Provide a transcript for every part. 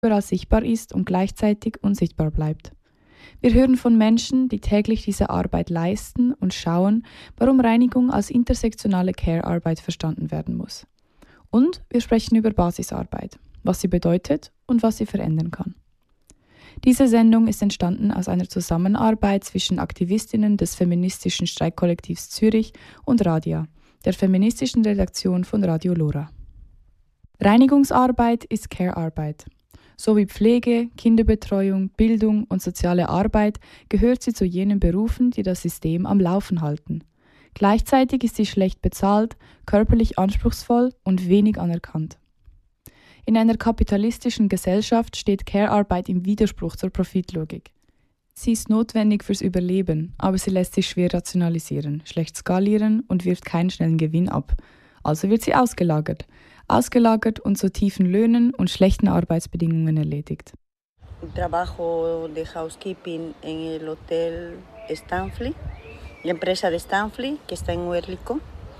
überall sichtbar ist und gleichzeitig unsichtbar bleibt. Wir hören von Menschen, die täglich diese Arbeit leisten und schauen, warum Reinigung als intersektionale Care-Arbeit verstanden werden muss. Und wir sprechen über Basisarbeit, was sie bedeutet und was sie verändern kann. Diese Sendung ist entstanden aus einer Zusammenarbeit zwischen Aktivistinnen des feministischen Streikkollektivs Zürich und Radia, der feministischen Redaktion von Radio Lora. Reinigungsarbeit ist Care-Arbeit. So wie Pflege, Kinderbetreuung, Bildung und soziale Arbeit gehört sie zu jenen Berufen, die das System am Laufen halten. Gleichzeitig ist sie schlecht bezahlt, körperlich anspruchsvoll und wenig anerkannt. In einer kapitalistischen Gesellschaft steht Care-Arbeit im Widerspruch zur Profitlogik. Sie ist notwendig fürs Überleben, aber sie lässt sich schwer rationalisieren, schlecht skalieren und wirft keinen schnellen Gewinn ab. Also wird sie ausgelagert und zu tiefen Löhnen und schlechten Arbeitsbedingungen erledigt. Trabajo de housekeeping en el Hotel Stanfly, la empresa de Stanfly, que está en Huérlico.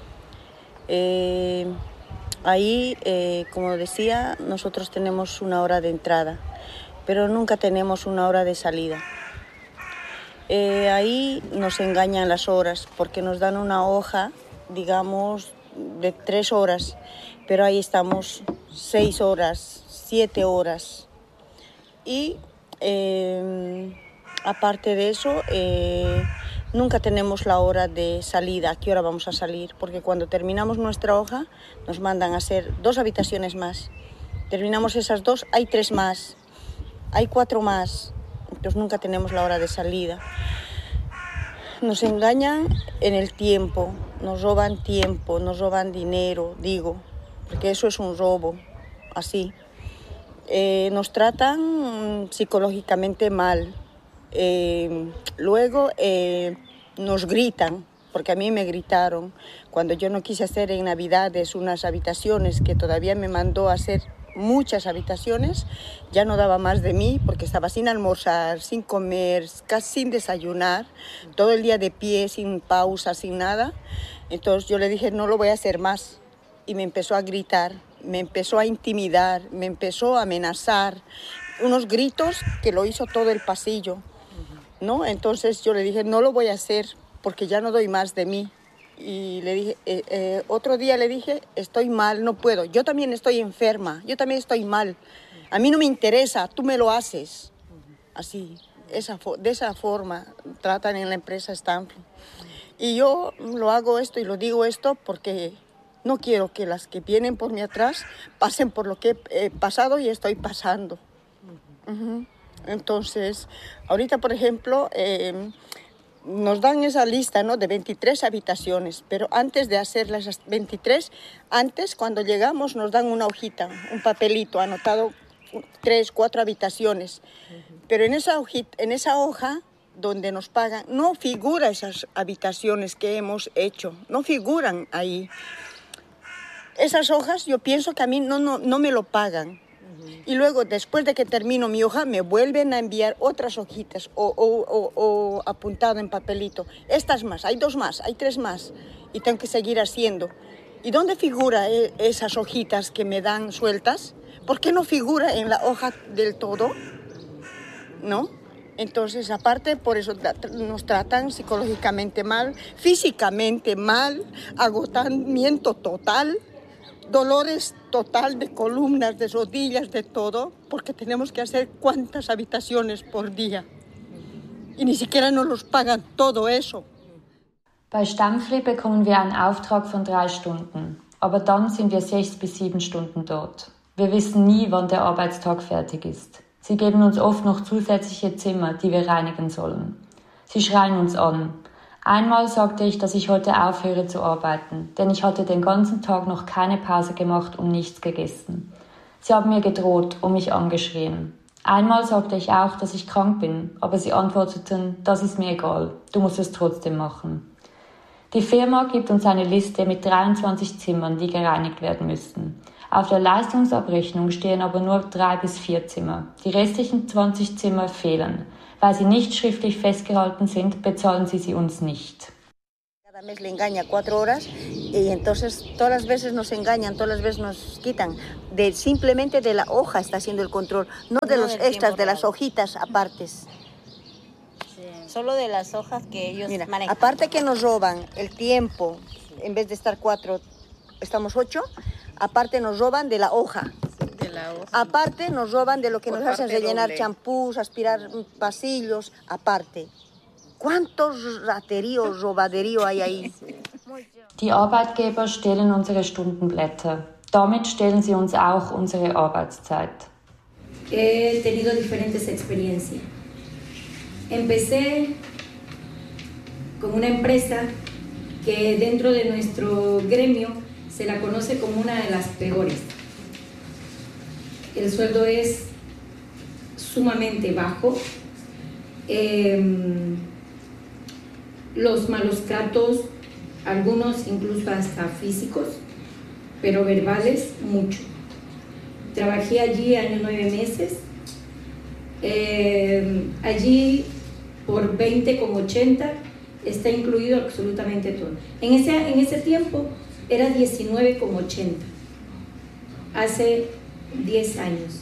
Ahí, como decía, nosotros tenemos una hora de entrada, pero nunca tenemos una hora de salida. Ahí nos engañan las horas, porque nos dan una hoja, digamos, de 3 horas, pero ahí estamos 6 horas, 7 horas. Y aparte de eso, nunca tenemos la hora de salida, a qué hora vamos a salir, porque cuando terminamos nuestra hoja nos mandan a hacer 2 habitaciones más. Terminamos esas 2, hay 3 más, hay 4 más, entonces nunca tenemos la hora de salida. Nos engañan en el tiempo, nos roban dinero, digo, porque eso es un robo, así. Nos tratan psicológicamente mal. Luego nos gritan, porque a mí me gritaron cuando yo no quise hacer en Navidades unas habitaciones, que todavía me mandó a hacer muchas habitaciones, ya no daba más de mí porque estaba sin almorzar, sin comer, casi sin desayunar, todo el día de pie, sin pausa, sin nada. Entonces yo le dije, no lo voy a hacer más, y me empezó a gritar, me empezó a intimidar, me empezó a amenazar, unos gritos que lo hizo todo el pasillo, ¿no? Entonces yo le dije, no lo voy a hacer porque ya no doy más de mí. Y le dije, otro día le dije, estoy mal, no puedo. Yo también estoy enferma, yo también estoy mal. A mí no me interesa, tú me lo haces. Así, de esa forma tratan en la empresa Stanfly. Y yo lo hago esto y lo digo esto porque no quiero que las que vienen por mí atrás pasen por lo que he pasado y estoy pasando. Entonces, ahorita, por ejemplo, nos dan esa lista, ¿no?, de 23 habitaciones, pero antes de hacer las 23, antes, cuando llegamos, nos dan una hojita, un papelito anotado 3, 4 habitaciones. Pero en esa hoja donde nos pagan, no figura esas habitaciones que hemos hecho, no figuran ahí. Esas hojas yo pienso que a mí no me lo pagan. Y luego, después de que termino mi hoja, me vuelven a enviar otras hojitas o apuntado en papelito. Estas más, hay 2 más, hay 3 más. Y tengo que seguir haciendo. ¿Y dónde figura esas hojitas que me dan sueltas? ¿Por qué no figura en la hoja del todo? ¿No? Entonces, aparte, por eso nos tratan psicológicamente mal, físicamente mal, agotamiento total, dolores total de columnas, de rodillas, de todo, porque tenemos que hacer cuántas habitaciones por día. Y ni siquiera nos los pagan todo eso. Bei Stanfly bekommen wir einen Auftrag von 3 Stunden, aber dann sind wir 6 bis 7 Stunden dort. Wir wissen nie, wann der Arbeitstag fertig ist. Sie geben uns oft noch zusätzliche Zimmer, die wir reinigen sollen. Sie schreien uns an. Einmal sagte ich, dass ich heute aufhöre zu arbeiten, denn ich hatte den ganzen Tag noch keine Pause gemacht und nichts gegessen. Sie haben mir gedroht und mich angeschrien. Einmal sagte ich auch, dass ich krank bin, aber sie antworteten, das ist mir egal, du musst es trotzdem machen. Die Firma gibt uns eine Liste mit 23 Zimmern, die gereinigt werden müssen. Auf der Leistungsabrechnung stehen aber nur 3 bis 4 Zimmer. Die restlichen 20 Zimmer fehlen. Weil sie nicht schriftlich festgehalten sind, bezahlen sie uns nicht. Cada mes le engaña 4 horas Y entonces todas las veces nos engañan, todas las veces nos quitan. Simplemente de la hoja está haciendo el control, no de los extras, de las hojitas apartes. Sí, solo de las hojas que ellos manejan. Aparte que nos roban el tiempo, en vez de estar 4, estamos 8, aparte nos roban de la hoja. De la hoja. Aparte nos roban de lo que nos hacen rellenar champús, aspirar pasillos, aparte. ¿Cuántos rateríos, robaderío hay ahí? Die Arbeitgeber stehlen unsere Stundenblätter. Damit stehlen sie uns auch unsere Arbeitszeit. He tenido diferentes experiencias. Empecé con una empresa que dentro de nuestro gremio se la conoce como una de las peores. El sueldo es sumamente bajo. Los malos tratos, algunos incluso hasta físicos, pero verbales, mucho. Trabajé allí años 9 meses. Allí por 20,80 está incluido absolutamente todo. En ese tiempo era 19,80, hace 10 años.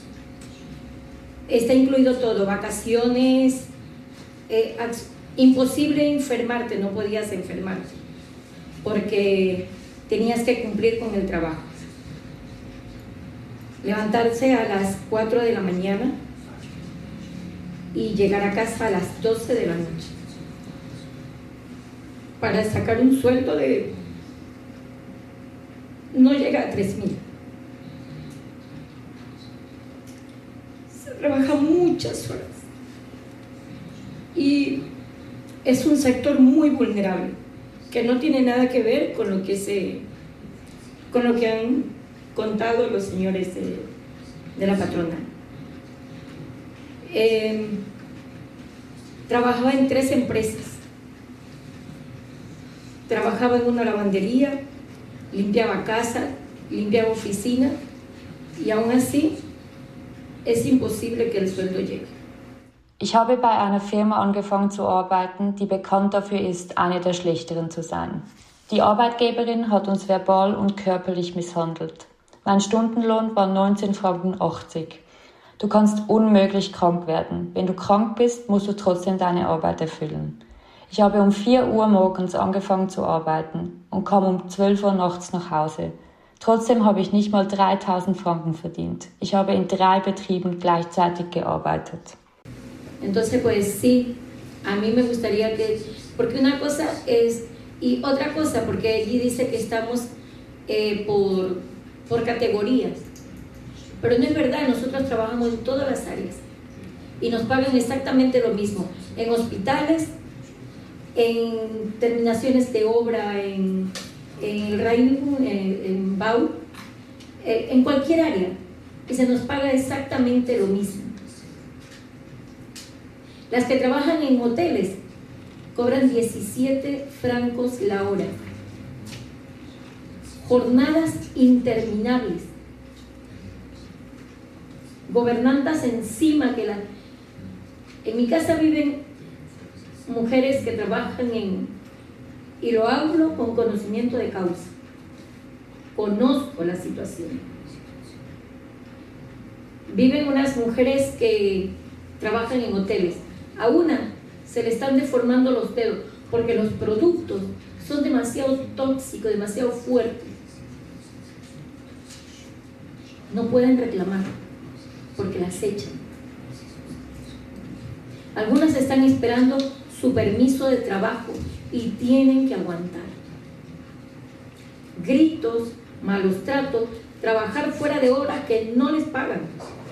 Está incluido todo, vacaciones, imposible enfermarte, no podías enfermarte, porque tenías que cumplir con el trabajo. Levantarse a las 4 de la mañana y llegar a casa a las 12 de la noche para sacar un sueldo de no llega a 3,000. Se trabaja muchas horas y es un sector muy vulnerable que no tiene nada que ver con lo que han contado los señores de la patronal. Trabajaba en 3 empresas. Trabajaba en una lavandería, limpiaba casa, limpiaba oficina, y aún así es imposible que el sueldo llegue. Ich habe bei einer Firma angefangen zu arbeiten, die bekannt dafür ist, eine der schlechteren zu sein. Die Arbeitgeberin hat uns verbal und körperlich misshandelt. Mein Stundenlohn war 19,80 Franken. Du kannst unmöglich krank werden. Wenn du krank bist, musst du trotzdem deine Arbeit erfüllen. Ich habe um 4 Uhr morgens angefangen zu arbeiten und kam um 12 Uhr nachts nach Hause. Trotzdem habe ich nicht mal 3.000 Franken verdient. Ich habe in 3 Betrieben gleichzeitig gearbeitet. Entonces, pues sí, a mí me gustaría que, porque una cosa es, y otra cosa, porque allí dice que estamos por categorías, pero no es verdad, nosotros trabajamos en todas las áreas y nos pagan exactamente lo mismo, en hospitales, en terminaciones de obra, en el Reinigung, en Bau, en cualquier área, y se nos paga exactamente lo mismo. Las que trabajan en hoteles cobran 17 francos la hora. Jornadas interminables. Gobernantas encima que En mi casa viven mujeres que trabajan y lo hablo con conocimiento de causa. Conozco la situación. Viven unas mujeres que trabajan en hoteles. A una se le están deformando los dedos porque los productos son demasiado tóxicos, demasiado fuertes. No pueden reclamar porque las echan. Algunas están esperando su permiso de trabajo y tienen que aguantar. Gritos, malos tratos, trabajar fuera de horas que no les pagan.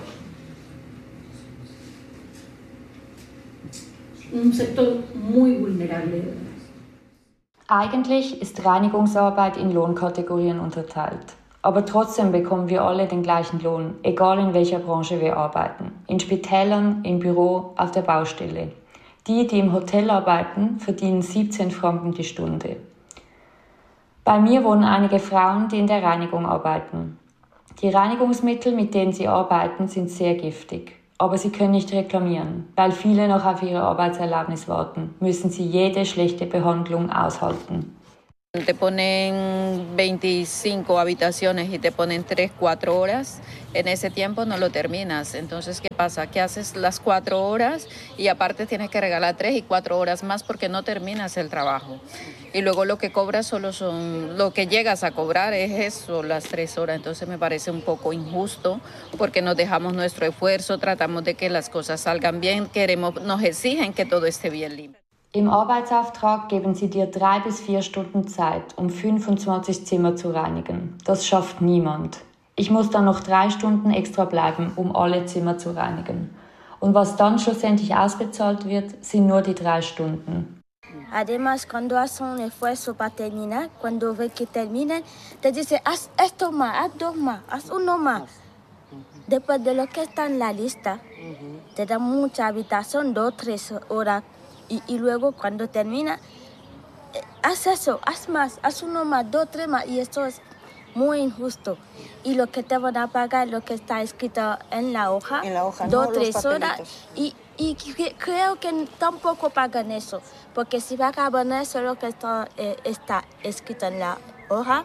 Un sector muy vulnerable. Eigentlich ist Reinigungsarbeit in Lohnkategorien unterteilt. Aber trotzdem bekommen wir alle den gleichen Lohn, egal in welcher Branche wir arbeiten. In Spitälern, im Büro, auf der Baustelle. Die im Hotel arbeiten, verdienen 17 Franken die Stunde. Bei mir wohnen einige Frauen, die in der Reinigung arbeiten. Die Reinigungsmittel, mit denen sie arbeiten, sind sehr giftig. Aber sie können nicht reklamieren. Weil viele noch auf ihre Arbeitserlaubnis warten, müssen sie jede schlechte Behandlung aushalten. Te ponen 25 habitaciones y te ponen 3, 4 horas. En ese tiempo no lo terminas. Entonces, ¿qué pasa? Que haces las 4 horas y aparte tienes que regalar 3 y 4 horas más porque no terminas el trabajo. Y luego lo que cobras solo son, lo que llegas a cobrar es eso, las 3 horas. Entonces me parece un poco injusto porque nos dejamos nuestro esfuerzo, tratamos de que las cosas salgan bien, nos exigen que todo esté bien limpio. Im Arbeitsauftrag geben sie dir 3 bis 4 Stunden Zeit, um 25 Zimmer zu reinigen. Das schafft niemand. Ich muss dann noch 3 Stunden extra bleiben, um alle Zimmer zu reinigen. Und was dann schlussendlich ausbezahlt wird, sind nur die 3 Stunden. Además, cuando haces un esfuerzo para terminar, cuando ves que terminan, te dice, haz esto más, haz 2 más, haz 1 más. Después de lo que está en la lista, te dan mucha habitación, 2 o 3 horas. Y luego cuando termina, haz eso, haz más, haz 1 más, 2, 3 más. Y eso es muy injusto. Y lo que te van a pagar, lo que está escrito en la hoja 2 o 3 horas. Y creo que tampoco pagan eso. Porque si pagaban eso, lo que está escrito en la hoja,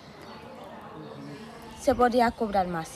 se podría cobrar más.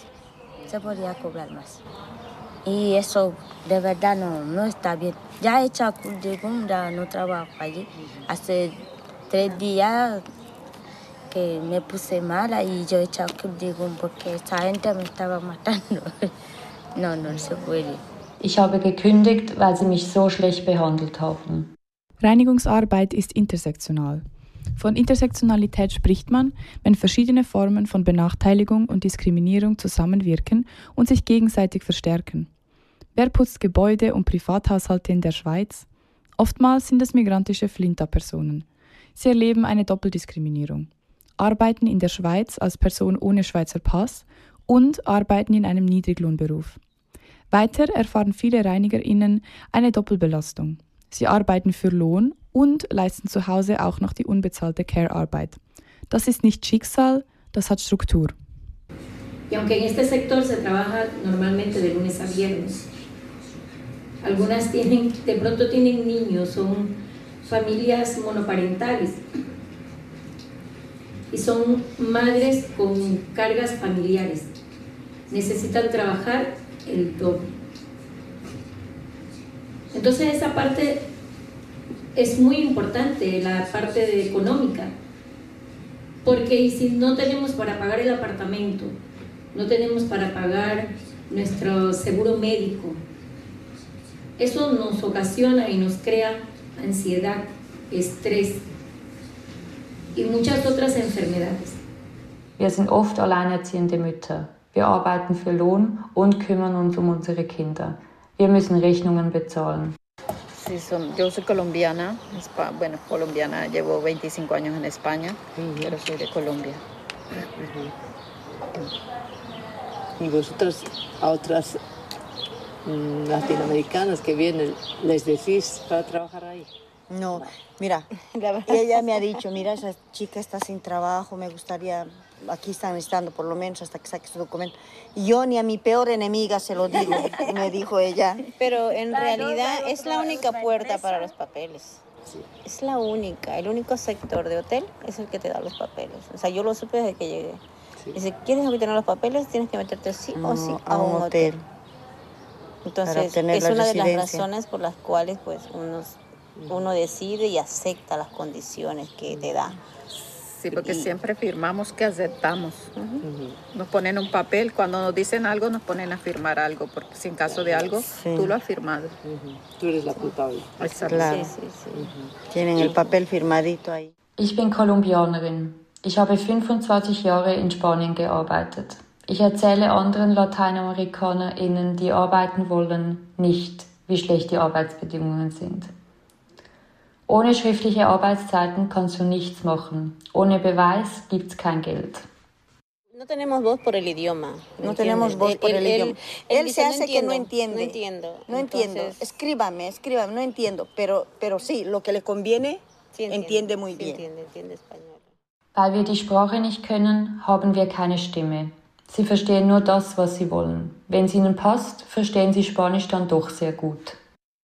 Y eso de verdad no está bien. Ya he hecho currículum, ya no trabajo allí. Hace 3 días que me puse mala y yo he hecho currículum porque esa gente me estaba matando. No se puede. Ich habe gekündigt, weil sie mich so schlecht behandelt haben. Reinigungsarbeit ist intersektional. Von Intersektionalität spricht man, wenn verschiedene Formen von Benachteiligung und Diskriminierung zusammenwirken und sich gegenseitig verstärken. Wer putzt Gebäude und Privathaushalte in der Schweiz? Oftmals sind es migrantische Flinta-Personen. Sie erleben eine Doppeldiskriminierung. Arbeiten in der Schweiz als Person ohne Schweizer Pass und arbeiten in einem Niedriglohnberuf. Weiter erfahren viele ReinigerInnen eine Doppelbelastung. Sie arbeiten für Lohn und leisten zu Hause auch noch die unbezahlte Care-Arbeit. Das ist nicht Schicksal, das hat Struktur. Y aunque en este sector se trabaja normalmente de lunes a viernes, algunas de pronto tienen niños, son familias monoparentales y son madres con cargas familiares. Necesitan trabajar el doble. Entonces esa parte es muy importante, la parte económica, porque si no tenemos para pagar el apartamento, no tenemos para pagar nuestro seguro médico, eso nos ocasiona y nos crea ansiedad, estrés y muchas otras enfermedades. Wir sind oft alleinerziehende Mütter. Wir arbeiten für Lohn und kümmern uns um unsere Kinder. Wir müssen Rechnungen bezahlen. Sí, yo soy colombiana, colombiana, llevo 25 años en España, pero soy de Colombia. Y vosotros a otras latinoamericanas que vienen, ¿les decís para trabajar ahí? No, mira, ella me ha dicho, mira, esa chica está sin trabajo, me gustaría, aquí están estando por lo menos hasta que saque su documento. Y yo ni a mi peor enemiga se lo digo, me dijo ella. Pero en realidad es la única puerta para los papeles. Sí. Es la única, el único sector de hotel es el que te da los papeles. O sea, yo lo supe desde que llegué. Sí. Y si quieres obtener los papeles, tienes que meterte sí o sí a un hotel. Entonces, es una de las razones por las cuales pues uno decide y acepta las condiciones que te da. Sí, porque siempre firmamos que aceptamos. Nos ponen un papel, cuando nos dicen algo nos ponen a firmar algo, porque si en caso de algo, tú lo has firmado. Tú eres la culpable. Exacto. Claro. Sí. Tienen el papel firmadito ahí. Ich bin Kolumbianerin. Ich habe 25 Jahre in Spanien gearbeitet. Ich erzähle anderen LateinamerikanerInnen, die arbeiten wollen, nicht, wie schlecht die Arbeitsbedingungen sind. Ohne schriftliche Arbeitszeiten kannst du nichts machen. Ohne Beweis gibt's kein Geld. No tenemos voz por el idioma. No tenemos voz por el idioma. Él se hace que no entiende. No entiendo. Escríbame, no entiendo. Pero sí, lo que le conviene, sí entiende muy bien. Entiende español. Weil wir die Sprache nicht können, haben wir keine Stimme. Sie verstehen nur das, was sie wollen. Wenn es ihnen passt, verstehen sie Spanisch dann doch sehr gut.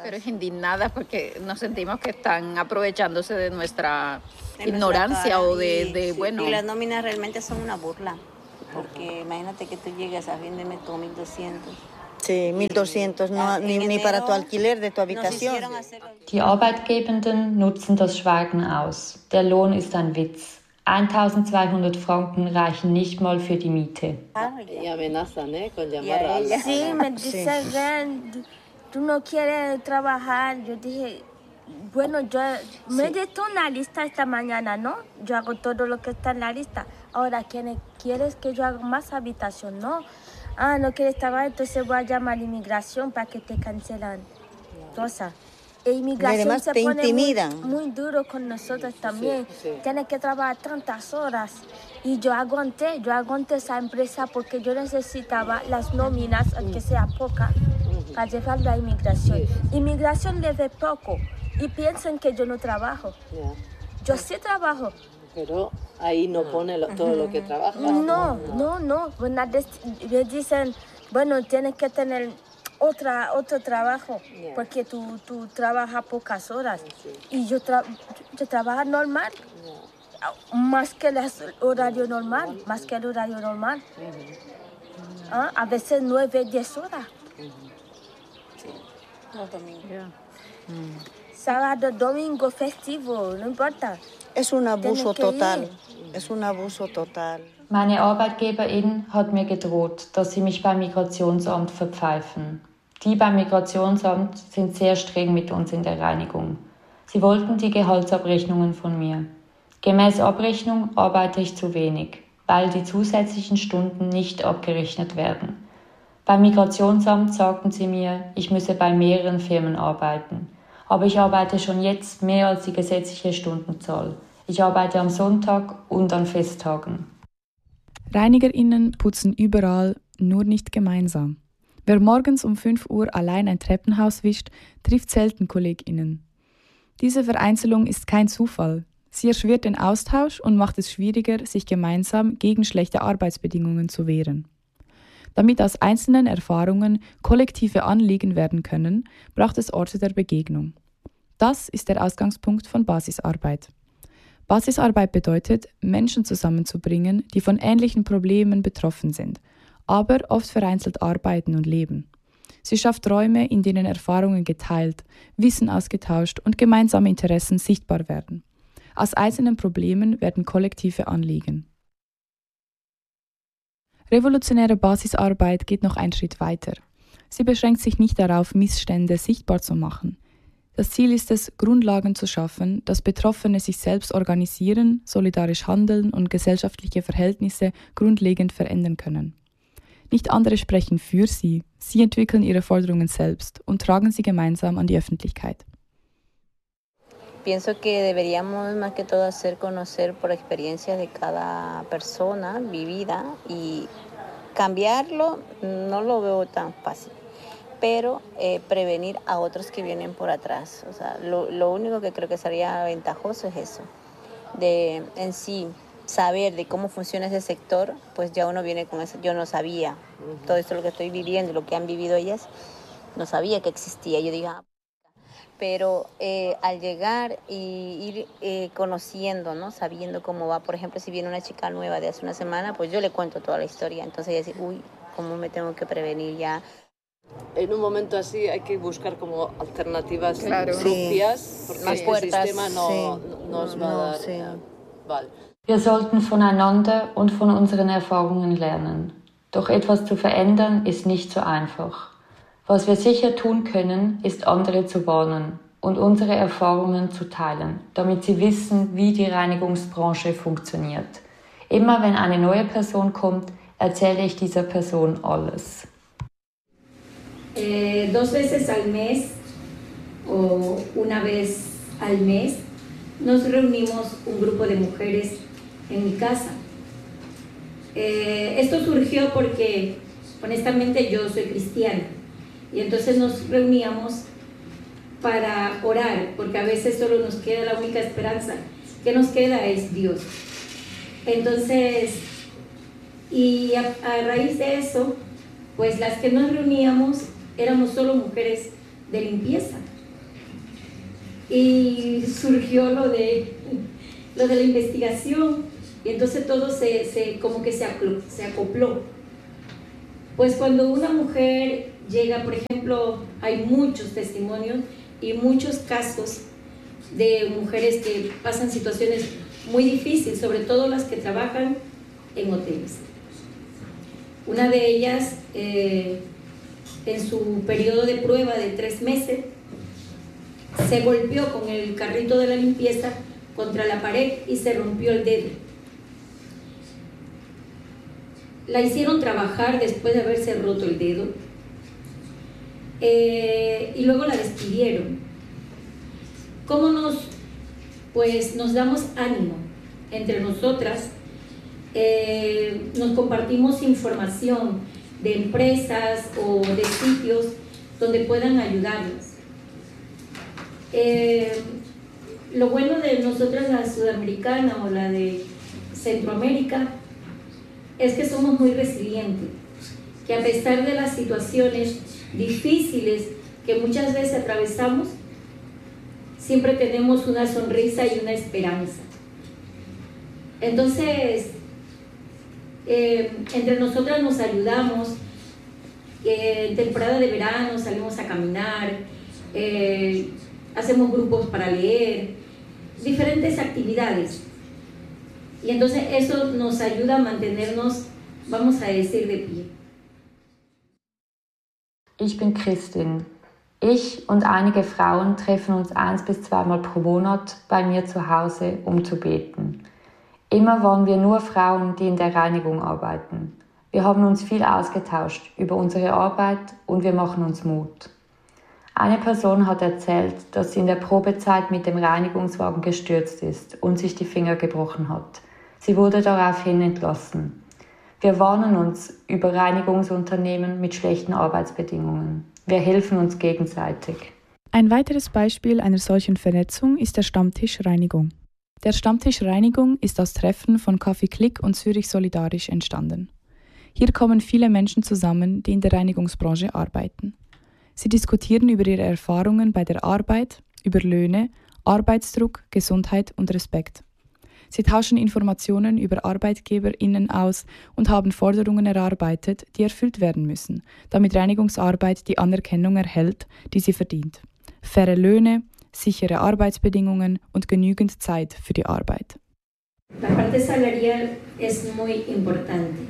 pero es indignada porque nos sentimos que están aprovechándose de nuestra ignorancia o de bueno. Y las nóminas realmente son una burla, porque imagínate que tú llegas a fin de mes con 1.200. Sí, 1.200, no, ni para tu alquiler de tu habitación. Die Arbeitgebenden nutzen das Schweigen aus. Der Lohn ist ein Witz. 1.200 Franken reichen nicht mal für die Miete. Y amenazan, con llamar a ella. Sí, me dicen, ven, tú no quieres trabajar. Yo dije, bueno, yo me di una lista esta mañana, ¿no? Yo hago todo lo que está en la lista. Ahora, ¿quieres que yo haga más habitación? No. No quieres trabajar, entonces voy a llamar a la inmigración para que te cancelan cosas. E inmigración además se te pone intimidan. Muy duro con nosotros también. Sí. Tienes que trabajar tantas horas. Y yo aguanté esa empresa porque yo necesitaba las nóminas, aunque sea poca, para llevar la inmigración. Inmigración le ve poco y piensan que yo no trabajo. Yo sí trabajo. Pero ahí no pone todo lo que trabaja. No. Bueno, me dicen, bueno, tienes que tener otro trabajo, porque tú trabajas pocas horas. Y yo trabajo normal, más que el horario normal, A veces 9, 10 horas. Los domingos. Sábado, domingo, festivo, no importa. Es un abuso total. Es un abuso total. Meine Arbeitgeberin hat mir gedroht, dass sie mich beim Migrationsamt verpfeifen. Die beim Migrationsamt sind sehr streng mit uns in der Reinigung. Sie wollten die Gehaltsabrechnungen von mir. Gemäß Abrechnung arbeite ich zu wenig, weil die zusätzlichen Stunden nicht abgerechnet werden. Beim Migrationsamt sagten sie mir, ich müsse bei mehreren Firmen arbeiten. Aber ich arbeite schon jetzt mehr als die gesetzliche Stundenzahl. Ich arbeite am Sonntag und an Festtagen. ReinigerInnen putzen überall, nur nicht gemeinsam. Wer morgens um 5 Uhr allein ein Treppenhaus wischt, trifft selten KollegInnen. Diese Vereinzelung ist kein Zufall. Sie erschwert den Austausch und macht es schwieriger, sich gemeinsam gegen schlechte Arbeitsbedingungen zu wehren. Damit aus einzelnen Erfahrungen kollektive Anliegen werden können, braucht es Orte der Begegnung. Das ist der Ausgangspunkt von Basisarbeit. Basisarbeit bedeutet, Menschen zusammenzubringen, die von ähnlichen Problemen betroffen sind, aber oft vereinzelt arbeiten und leben. Sie schafft Räume, in denen Erfahrungen geteilt, Wissen ausgetauscht und gemeinsame Interessen sichtbar werden. Aus einzelnen Problemen werden kollektive Anliegen. Revolutionäre Basisarbeit geht noch einen Schritt weiter. Sie beschränkt sich nicht darauf, Missstände sichtbar zu machen. Das Ziel ist es, Grundlagen zu schaffen, dass Betroffene sich selbst organisieren, solidarisch handeln und gesellschaftliche Verhältnisse grundlegend verändern können. Nicht andere sprechen für sie, sie entwickeln ihre Forderungen selbst und tragen sie gemeinsam an die Öffentlichkeit. Pienso que deberíamos más que todo hacer conocer por experiencias de cada persona vivida y cambiarlo no lo veo tan fácil, pero prevenir a otros que vienen por atrás. O sea, lo único que creo que sería ventajoso es eso, de en sí saber de cómo funciona ese sector, pues ya uno viene con eso. Yo no sabía todo esto, lo que estoy viviendo, lo que han vivido ellas, no sabía que existía. Yo digo, pero al llegar y ir conociendo, ¿no? Sabiendo cómo va, por ejemplo, si viene una chica nueva de hace una semana, pues yo le cuento toda la historia, entonces ella dice, uy, ¿cómo me tengo que prevenir ya? En un momento así hay que buscar como alternativas Sí. propias, porque este puertas, sistema no nos va a dar. Sí. Vale. Wir sollten voneinander und von unseren Erfahrungen lernen. Doch etwas zu verändern ist nicht so einfach. Was wir sicher tun können, ist andere zu warnen und unsere Erfahrungen zu teilen, damit sie wissen, wie die Reinigungsbranche funktioniert. Immer wenn eine neue Person kommt, erzähle ich dieser Person alles. 2 veces al mes o una vez al mes nos reunimos un grupo de mujeres en mi casa. Esto surgió porque honestamente yo soy cristiana y entonces nos reuníamos para orar, porque a veces solo nos queda la única esperanza que nos queda es Dios. Entonces, y a raíz de eso, pues las que nos reuníamos éramos solo mujeres de limpieza. y surgió lo de la investigación, y entonces todo como que se acopló. Pues cuando una mujer llega, por ejemplo, hay muchos testimonios y muchos casos de mujeres que pasan situaciones muy difíciles, sobre todo las que trabajan en hoteles. Una de ellas, en su periodo de prueba de 3 meses, se golpeó con el carrito de la limpieza contra la pared y se rompió el dedo. La hicieron trabajar después de haberse roto el dedo, y luego la despidieron. ¿Cómo nos damos ánimo entre nosotras? Nos compartimos información de empresas o de sitios donde puedan ayudarnos. Lo bueno de nosotras, la sudamericana o la de Centroamérica, es que somos muy resilientes, que a pesar de las situaciones difíciles que muchas veces atravesamos, siempre tenemos una sonrisa y una esperanza. Entonces, entre nosotras nos ayudamos. En temporada de verano salimos a caminar, hacemos grupos para leer, diferentes actividades. Y entonces eso nos ayuda a mantenernos, vamos a decir, de pie. Ich bin Christin. Ich und einige Frauen treffen uns 1 bis 2 Mal pro Monat bei mir zu Hause, um zu beten. Immer waren wir nur Frauen, die in der Reinigung arbeiten. Wir haben uns viel ausgetauscht über unsere Arbeit und wir machen uns Mut. Eine Person hat erzählt, dass sie in der Probezeit mit dem Reinigungswagen gestürzt ist und sich die Finger gebrochen hat. Sie wurde daraufhin entlassen. Wir warnen uns über Reinigungsunternehmen mit schlechten Arbeitsbedingungen. Wir helfen uns gegenseitig. Ein weiteres Beispiel einer solchen Vernetzung ist der Stammtisch Reinigung. Der Stammtisch Reinigung ist aus Treffen von Kaffee Klick und Zürich Solidarisch entstanden. Hier kommen viele Menschen zusammen, die in der Reinigungsbranche arbeiten. Sie diskutieren über ihre Erfahrungen bei der Arbeit, über Löhne, Arbeitsdruck, Gesundheit und Respekt. Sie tauschen Informationen über ArbeitgeberInnen aus und haben Forderungen erarbeitet, die erfüllt werden müssen, damit Reinigungsarbeit die Anerkennung erhält, die sie verdient. Faire Löhne, sichere Arbeitsbedingungen und genügend Zeit für die Arbeit. La parte salarial es muy importante,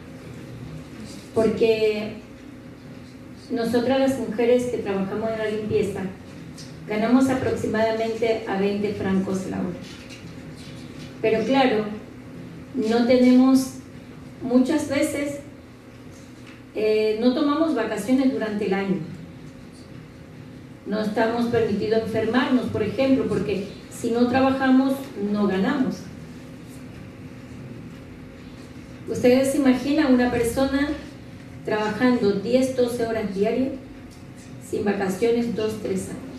porque nosotras las mujeres que trabajamos en la limpieza ganamos aproximadamente a 20 francos la hora. Pero claro, no tenemos, muchas veces, no tomamos vacaciones durante el año. No estamos permitidos enfermarnos, por ejemplo, porque si no trabajamos, no ganamos. ¿Ustedes se imaginan una persona trabajando 10, 12 horas diarias, sin vacaciones 2, 3 años?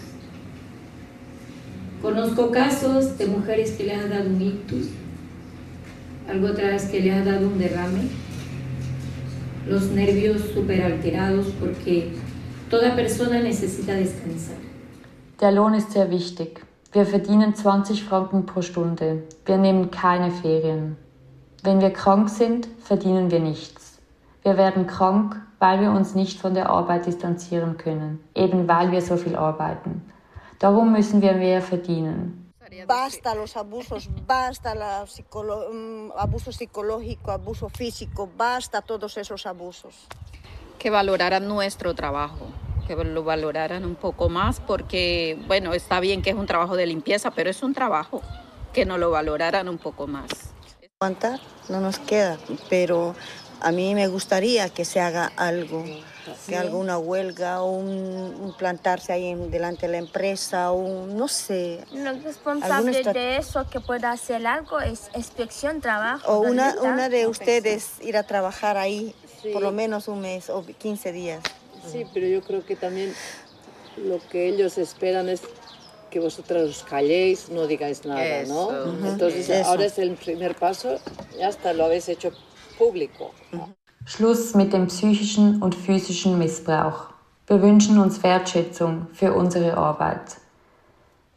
Conozco casos de mujeres que le han dado un ictus, algo otras que le ha dado un derrame, los nervios súper alterados, porque toda persona necesita descansar. Der Lohn ist sehr wichtig. Wir verdienen 20 Franken pro Stunde. Wir nehmen keine Ferien. Wenn wir krank sind, verdienen wir nichts. Wir werden krank, weil wir uns nicht von der Arbeit distanzieren können, eben weil wir so viel arbeiten. Darum müssen wir mehr verdienen. Basta los abusos, basta abuso psicológico, abuso físico, basta todos esos abusos. Que valoraran nuestro trabajo, que lo valoraran un poco más, porque, bueno, está bien que es un trabajo de limpieza, pero es un trabajo, que nos lo valoraran un poco más. Aguantar no nos queda, pero a mí me gustaría que se haga algo, que alguna huelga o un plantarse ahí delante de la empresa, o no sé. Lo responsable de eso que pueda hacer algo es inspección, trabajo. O una de ustedes ir a trabajar ahí, sí, por lo menos un mes o 15 días. Sí, pero yo creo que también lo que ellos esperan es que vosotros os calléis, no digáis nada, eso, ¿no? Entonces ahora es el primer paso, ya hasta lo habéis hecho público. Schluss mit dem psychischen und physischen Missbrauch. Wir wünschen uns Wertschätzung für unsere Arbeit.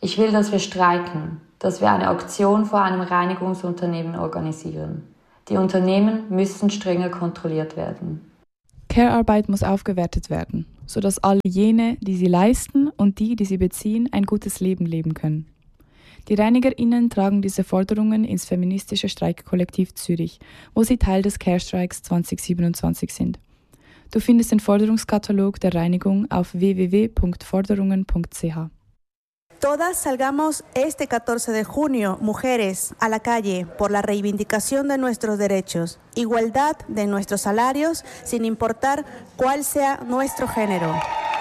Ich will, dass wir streiken, dass wir eine Aktion vor einem Reinigungsunternehmen organisieren. Die Unternehmen müssen strenger kontrolliert werden. Care-Arbeit muss aufgewertet werden, sodass alle jene, die sie leisten und die sie beziehen, ein gutes Leben leben können. Die ReinigerInnen tragen diese Forderungen ins feministische Streikkollektiv Zürich, wo sie Teil des Care-Streiks 2027 sind. Du findest den Forderungskatalog der Reinigung auf www.forderungen.ch. Todas salgamos este 14 de junio, mujeres, a la calle por la reivindicación de nuestros derechos, igualdad de nuestros salarios, sin importar cuál sea nuestro género.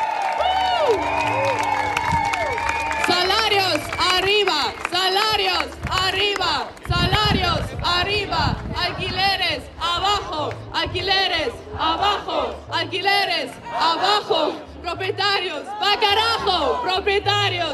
Salarios arriba, salarios arriba, salarios arriba, alquileres abajo, alquileres abajo, alquileres abajo, propietarios, va carajo, propietarios.